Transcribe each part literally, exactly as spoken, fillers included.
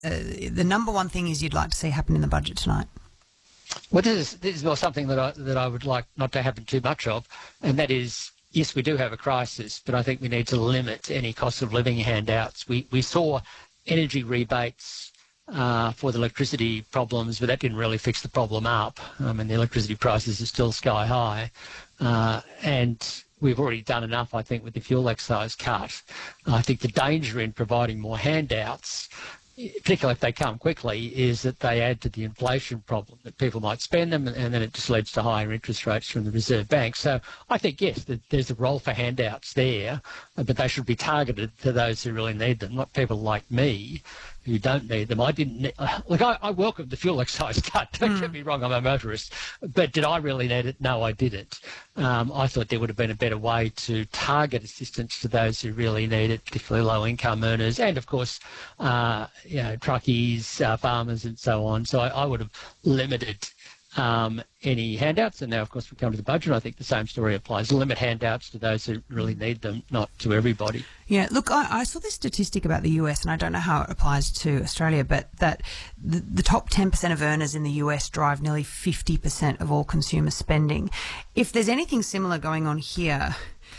uh, the number one thing is you'd like to see happen in the budget tonight? Well, this is, this is more something that I, that I would like not to happen too much of, and that is, yes, we do have a crisis, but I think we need to limit any cost of living handouts. We, we saw energy rebates uh, for the electricity problems, but that didn't really fix the problem up. I mean, the electricity prices are still sky high, uh, and we've already done enough, I think, with the fuel excise cut. I think the danger in providing more handouts, particularly if they come quickly, is that they add to the inflation problem, that people might spend them and then it just leads to higher interest rates from the Reserve Bank. So I think, yes, there's a role for handouts there, but they should be targeted to those who really need them, not people like me who don't need them. I didn't need, look, I, I welcome the fuel excise cut. Don't mm. get me wrong, I'm a motorist. But did I really need it? No, I didn't. Um, I thought there would have been a better way to target assistance to those who really need it, particularly low-income earners and, of course, uh, you know, truckies, uh, farmers and so on. So I, I would have limited um, any handouts. And now, of course, we come to the budget. I think the same story applies. Limit handouts to those who really need them, not to everybody. Yeah, look, I, I saw this statistic about the U S, and I don't know how it applies to Australia, but that the, the top ten percent of earners in the U S drive nearly fifty percent of all consumer spending. If there's anything similar going on here,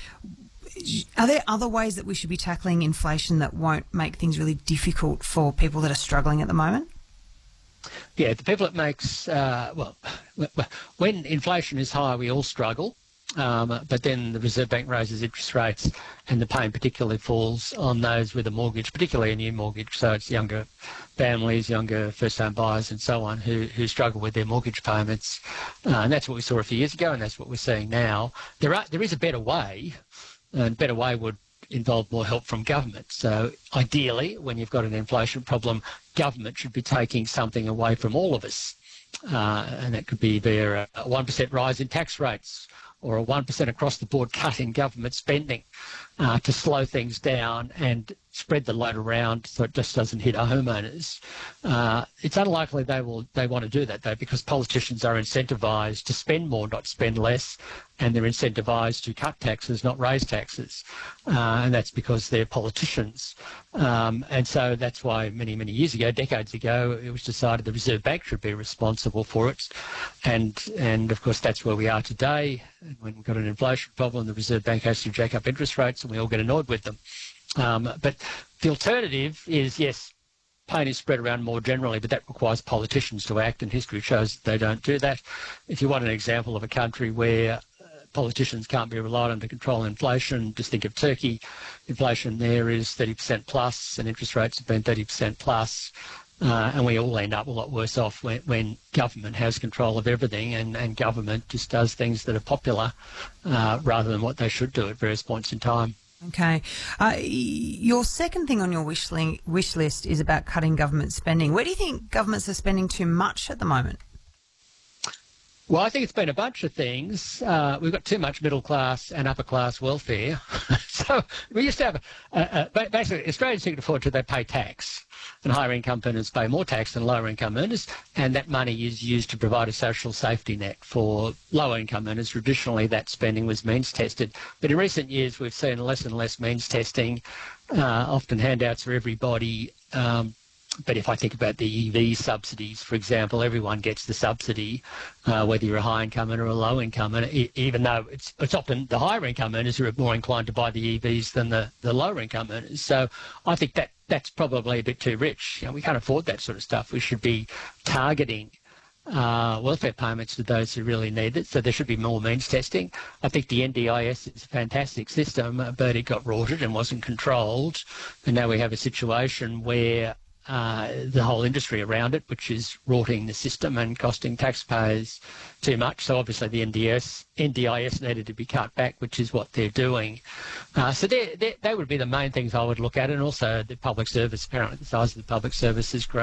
are there other ways that we should be tackling inflation that won't make things really difficult for people that are struggling at the moment? Yeah, the people it makes, uh, well, when inflation is high, we all struggle. Um, but then the Reserve Bank raises interest rates and the pain particularly falls on those with a mortgage, particularly a new mortgage. So it's younger families, younger first-home buyers and so on who, who struggle with their mortgage payments. Uh, and that's what we saw a few years ago and that's what we're seeing now. There are, there is a better way, and a better way would involve more help from government. So ideally, when you've got an inflation problem, government should be taking something away from all of us. Uh, and that could be via a one percent rise in tax rates or a one percent across the board cut in government spending uh, to slow things down and spread the load around so it just doesn't hit our homeowners. Uh, it's unlikely they will they want to do that though, because politicians are incentivised to spend more, not spend less, and they're incentivised to cut taxes, not raise taxes. Uh, and that's because they're politicians. Um, and so that's why many, many years ago, decades ago, it was decided the Reserve Bank should be responsible for it. And, and of course, that's where we are today. When we've got an inflation problem, the Reserve Bank has to jack up interest rates and we all get annoyed with them. Um, but the alternative is, yes, pain is spread around more generally, but that requires politicians to act, and history shows that they don't do that. If you want an example of a country where uh, politicians can't be relied on to control inflation, just think of Turkey. Inflation there is thirty percent plus, and interest rates have been thirty percent plus. Uh, and we all end up a lot worse off when, when government has control of everything and, and government just does things that are popular uh, rather than what they should do at various points in time. Okay. Uh, your second thing on your wish, li- wish list is about cutting government spending. Where do you think governments are spending too much at the moment? Well, I think it's been a bunch of things. Uh, we've got too much middle class and upper class welfare. So we used to have, uh, uh, basically, Australians who can afford to, they pay tax. And higher income earners pay more tax than lower income earners, and that money is used to provide a social safety net for lower income earners. Traditionally, that spending was means tested, but in recent years we've seen less and less means testing, uh, often handouts for everybody. Um, But if I think about the E V subsidies, for example, everyone gets the subsidy, uh, whether you're a high-income earner or a low-income earner, e- even though it's it's often the higher-income earners who are more inclined to buy the E Vs than the, the lower-income earners. So I think that that's probably a bit too rich. You know, we can't afford that sort of stuff. We should be targeting uh, welfare payments to those who really need it. So there should be more means testing. I think the N D I S is a fantastic system, but it got rorted and wasn't controlled. And now we have a situation where Uh, the whole industry around it, which is rorting the system and costing taxpayers too much. So obviously the N D S, N D I S needed to be cut back, which is what they're doing. Uh, so they would be the main things I would look at, and also the public service. Apparently the size of the public service is great.